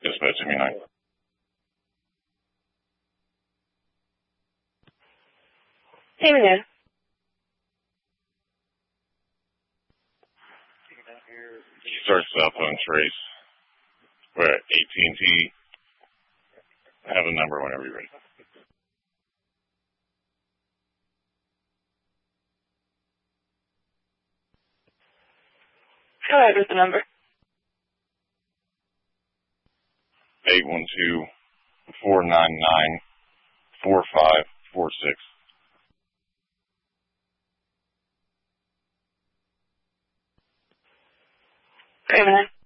Dispatch ME9. Same again. Start southbound trace. We're at AT&T. Have a number whenever you're ready. Go ahead with the number. 812-499-4546. Great, man.